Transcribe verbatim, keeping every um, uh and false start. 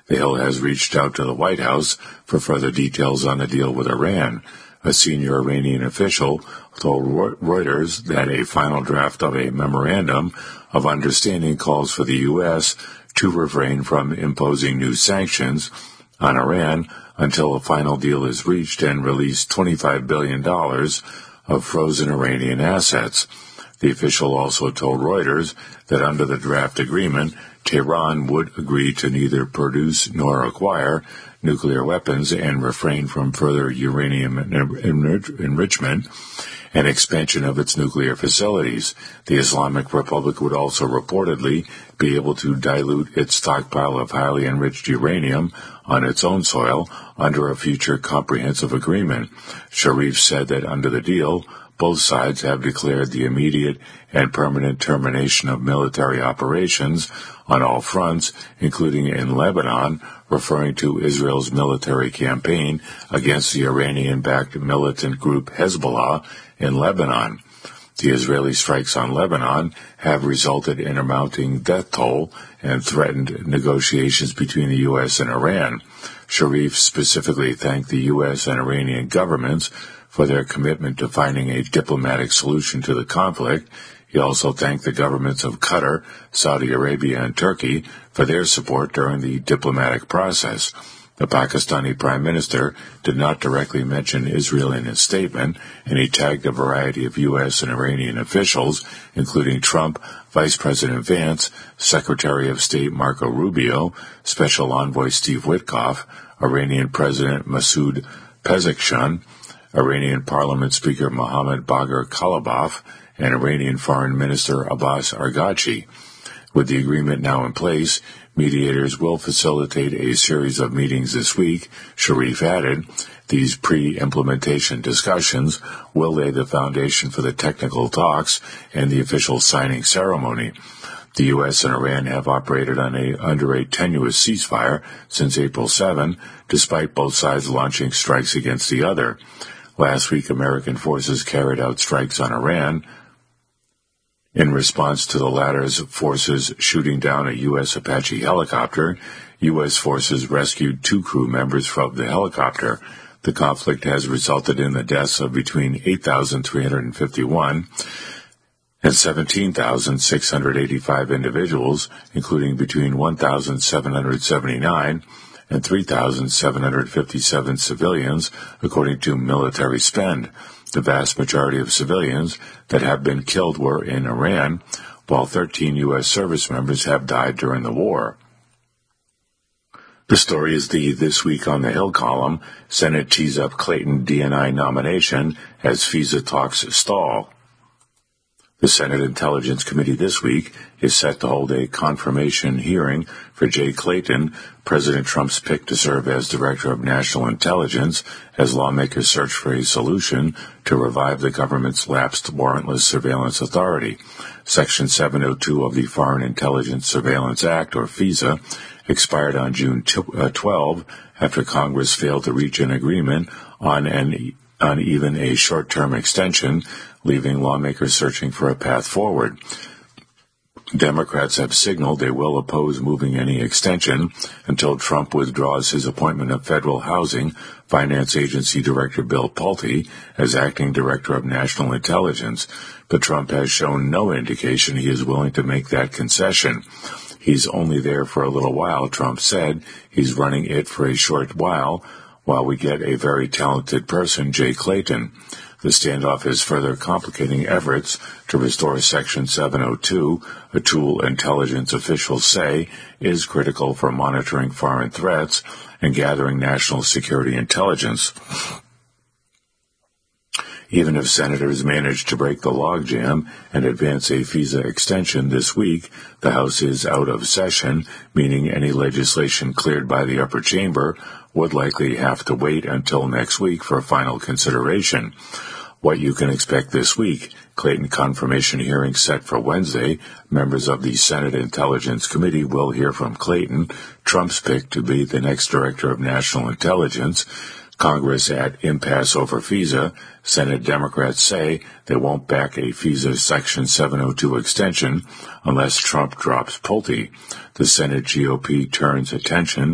The Hill has reached out to the White House for further details on the deal with Iran. A senior Iranian official told Reuters that a final draft of a memorandum of understanding calls for the U S to refrain from imposing new sanctions on Iran until a final deal is reached and release twenty-five billion dollars of frozen Iranian assets. The official also told Reuters that under the draft agreement, Tehran would agree to neither produce nor acquire nuclear weapons and refrain from further uranium enrichment and expansion of its nuclear facilities. The Islamic Republic would also reportedly be able to dilute its stockpile of highly enriched uranium on its own soil under a future comprehensive agreement. Sharif said that under the deal, both sides have declared the immediate and permanent termination of military operations on all fronts, including in Lebanon, referring to Israel's military campaign against the Iranian-backed militant group Hezbollah in Lebanon. The Israeli strikes on Lebanon have resulted in a mounting death toll and threatened negotiations between the U S and Iran. Sharif specifically thanked the U S and Iranian governments for their commitment to finding a diplomatic solution to the conflict. He also thanked the governments of Qatar, Saudi Arabia, and Turkey for their support during the diplomatic process. The Pakistani Prime Minister did not directly mention Israel in his statement, and he tagged a variety of U S and Iranian officials, including Trump, Vice President Vance, Secretary of State Marco Rubio, Special Envoy Steve Witkoff, Iranian President Masoud Pezeshkian, Iranian Parliament Speaker Mohammad Bagher Kalibaf, and Iranian Foreign Minister Abbas Araghchi. With the agreement now in place, mediators will facilitate a series of meetings this week, Sharif added. These pre-implementation discussions will lay the foundation for the technical talks and the official signing ceremony. The U S and Iran have operated on a, under a tenuous ceasefire since April seventh, despite both sides launching strikes against the other. Last week, American forces carried out strikes on Iran in response to the latter's forces shooting down a U S Apache helicopter. U S forces rescued two crew members from the helicopter. The conflict has resulted in the deaths of between eight thousand three hundred fifty-one and seventeen thousand six hundred eighty-five individuals, including between one thousand seven hundred seventy-nine and three thousand seven hundred fifty-seven civilians, according to military spend. The vast majority of civilians that have been killed were in Iran, while thirteen U S service members have died during the war. The story is the This Week on the Hill column. Senate tees up Clayton D and I nomination as FISA talks stall. The Senate Intelligence Committee this week is set to hold a confirmation hearing for Jay Clayton, President Trump's pick to serve as Director of National Intelligence, as lawmakers search for a solution to revive the government's lapsed warrantless surveillance authority. Section seven oh two of the Foreign Intelligence Surveillance Act, or FISA, expired on June twelfth after Congress failed to reach an agreement on an on even a short-term extension, leaving lawmakers searching for a path forward. Democrats have signaled they will oppose moving any extension until Trump withdraws his appointment of Federal Housing Finance Agency Director Bill Pulte as acting Director of National Intelligence, but Trump has shown no indication he is willing to make that concession. He's only there for a little while, Trump said. He's running it for a short while, while we get a very talented person, Jay Clayton. The standoff is further complicating efforts to restore Section seven oh two, a tool intelligence officials say is critical for monitoring foreign threats and gathering national security intelligence. Even if senators manage to break the logjam and advance a FISA extension this week, the House is out of session, meaning any legislation cleared by the upper chamber would likely have to wait until next week for final consideration. What you can expect this week: Clayton confirmation hearing set for Wednesday. Members of the Senate Intelligence Committee will hear from Clayton, Trump's pick to be the next Director of National Intelligence. Congress at impasse over FISA. Senate Democrats say they won't back a FISA Section seven oh two extension unless Trump drops Pulte. The Senate G O P turns attention